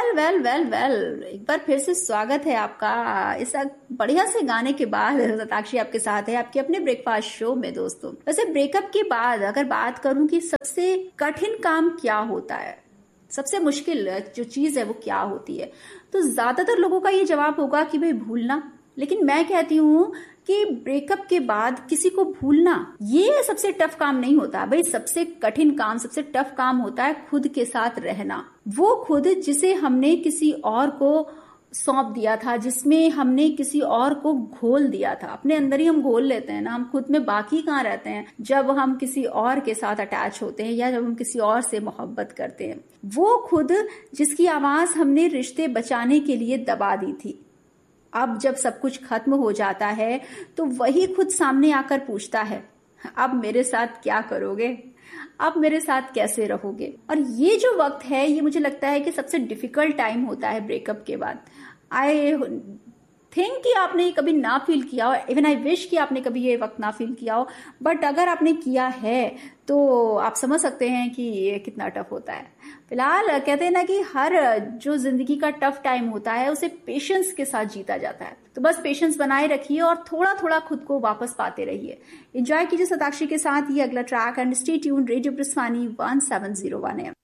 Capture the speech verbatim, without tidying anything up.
Well well well well एक बार फिर से स्वागत है आपका इस बढ़िया से गाने के बाद। शताक्षी आपके साथ है आपके अपने ब्रेकफास्ट शो में। दोस्तों, वैसे ब्रेकअप के बाद अगर बात करूं कि सबसे कठिन काम क्या होता है, सबसे मुश्किल जो चीज है वो क्या होती है, तो ज्यादातर लोगों का ये जवाब होगा कि भाई भूलना। लेकिन मैं कहती हूँ कि ब्रेकअप के बाद किसी को भूलना ये सबसे टफ काम नहीं होता भाई। सबसे कठिन काम, सबसे टफ काम होता है खुद के साथ रहना। वो खुद जिसे हमने किसी और को सौंप दिया था, जिसमें हमने किसी और को घोल दिया था। अपने अंदर ही हम घोल लेते हैं ना, हम खुद में बाकी कहाँ रहते हैं जब हम किसी और के साथ अटैच होते हैं या जब हम किसी और से मोहब्बत करते हैं। वो खुद जिसकी आवाज हमने रिश्ते बचाने के लिए दबा दी थी, अब जब सब कुछ खत्म हो जाता है तो वही खुद सामने आकर पूछता है, अब मेरे साथ क्या करोगे, अब मेरे साथ कैसे रहोगे। और ये जो वक्त है, ये मुझे लगता है कि सबसे डिफिकल्ट टाइम होता है ब्रेकअप के बाद। आई थिंक कि आपने कभी ना फील किया हो, इवन आई विश कि आपने कभी ये वक्त ना फील किया हो, बट अगर आपने किया है तो आप समझ सकते हैं कि ये कितना टफ होता है। फिलहाल कहते हैं ना कि हर जो जिंदगी का टफ टाइम होता है उसे पेशेंस के साथ जीता जाता है। तो बस पेशेंस बनाए रखिए और थोड़ा थोड़ा खुद को वापस पाते रहिए। एंजॉय कीजिए शताक्षी के साथ ये अगला track and stay tuned. Radio ब्रिस्वानी one seven zero one M.